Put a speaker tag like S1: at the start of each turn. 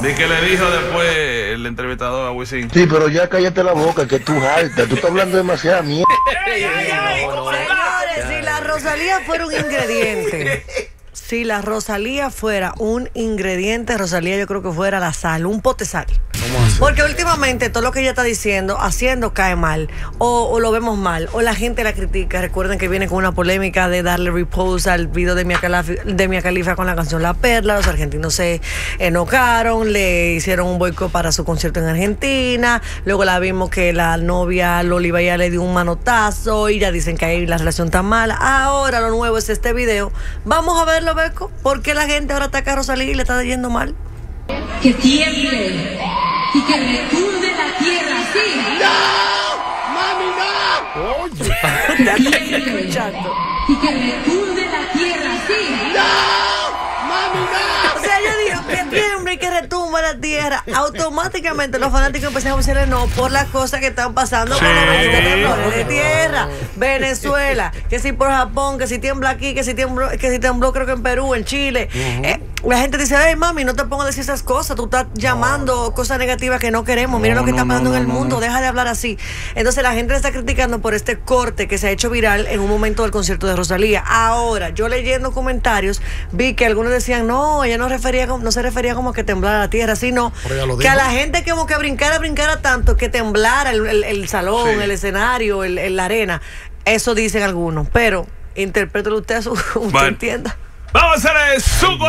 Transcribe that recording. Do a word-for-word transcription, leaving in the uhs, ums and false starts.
S1: De que le dijo después el entrevistador a Wisin.
S2: Sí, pero ya cállate la boca, que tú jaltas. Tú estás hablando demasiada mierda.
S3: Señores, si la Rosalía fuera un ingrediente, si la Rosalía fuera un ingrediente, Rosalía yo creo que fuera la sal, un pote sal. Porque últimamente todo lo que ella está diciendo, haciendo, cae mal, o, o lo vemos mal, o la gente la critica. Recuerden que viene con una polémica de darle repost al video de Mia Khalifa, de Mia Khalifa con la canción La Perla. Los argentinos se enojaron, le hicieron un boicot para su concierto en Argentina. Luego la vimos que la novia Loli Bahía le dio un manotazo y ya dicen que ahí la relación está mala. Ahora lo nuevo es este video. Vamos a verlo, Beco. ¿Por qué la gente ahora ataca a Rosalía y le está yendo mal?
S4: Que tiemble y que retumbe la tierra, ¿sí?
S2: ¡No! ¡Mami, no!
S4: Oye. Que tiemble
S3: escuchando.
S4: y que retumbe la tierra, ¿sí?
S2: ¡No! ¡Mami, no!
S3: O sea, ella dijo que tiembla y que retumba la tierra. Automáticamente los fanáticos empezaron a decirle no por las cosas que están pasando
S1: Sí.
S3: con los temblores de tierra. Venezuela, que si por Japón, que si tiembla aquí, que si tembló, que si tembló creo que en Perú, en Chile. Uh-huh. eh, la gente dice, ay mami, no te pongas a decir esas cosas, tú estás llamando no. cosas negativas que no queremos. Mira no, lo que no, está pasando no, no, en el mundo, no. deja de hablar así. Entonces la gente le está criticando por este corte que se ha hecho viral en un momento del concierto de Rosalía. Ahora, yo leyendo comentarios, vi que algunos decían, no, ella no refería no se refería como que temblara la tierra, sino que a la gente como que brincara, brincara tanto, que temblara el, el, el salón, sí. el escenario, el, el, la arena. Eso dicen algunos, pero interprételo usted a su, usted
S1: bueno.
S3: entienda.
S1: Vamos a hacer el super